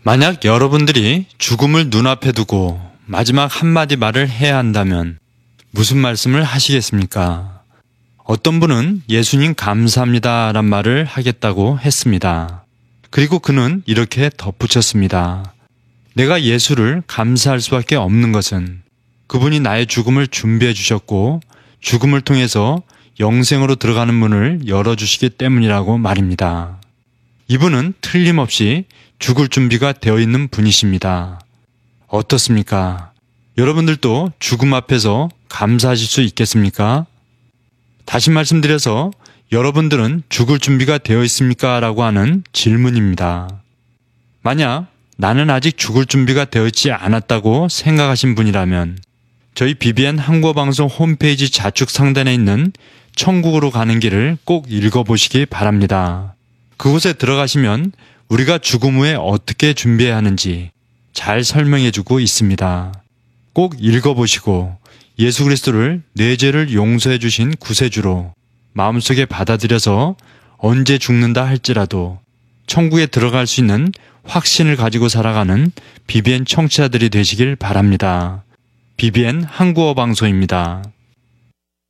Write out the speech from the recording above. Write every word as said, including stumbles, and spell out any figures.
만약 여러분들이 죽음을 눈앞에 두고 마지막 한마디 말을 해야 한다면 무슨 말씀을 하시겠습니까? 어떤 분은 예수님 감사합니다 란 말을 하겠다고 했습니다. 그리고 그는 이렇게 덧붙였습니다. 내가 예수를 감사할 수밖에 없는 것은 그분이 나의 죽음을 준비해 주셨고 죽음을 통해서 영생으로 들어가는 문을 열어주시기 때문이라고 말입니다. 이분은 틀림없이 죽을 준비가 되어 있는 분이십니다. 어떻습니까? 여러분들도 죽음 앞에서 감사하실 수 있겠습니까? 다시 말씀드려서 여러분들은 죽을 준비가 되어 있습니까? 라고 하는 질문입니다. 만약 나는 아직 죽을 준비가 되어 있지 않았다고 생각하신 분이라면 저희 비비엔 한국어방송 홈페이지 좌측 상단에 있는 천국으로 가는 길을 꼭 읽어보시기 바랍니다. 그곳에 들어가시면 우리가 죽음 후에 어떻게 준비해야 하는지 잘 설명해주고 있습니다. 꼭 읽어보시고 예수 그리스도를 내 죄를 용서해 주신 구세주로 마음속에 받아들여서 언제 죽는다 할지라도 천국에 들어갈 수 있는 확신을 가지고 살아가는 비비엔 청취자들이 되시길 바랍니다. 비비엔 한국어 방송입니다.